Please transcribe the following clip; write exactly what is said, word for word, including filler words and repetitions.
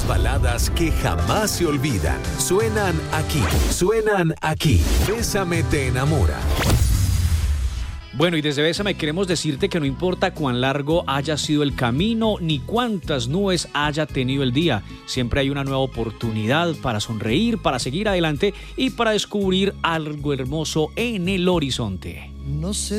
baladas que jamás se olvidan. Suenan aquí, suenan aquí. Bésame te enamora. Bueno, y desde Bésame queremos decirte que no importa cuán largo haya sido el camino ni cuántas nubes haya tenido el día, siempre hay una nueva oportunidad para sonreír, para seguir adelante y para descubrir algo hermoso en el horizonte. No sé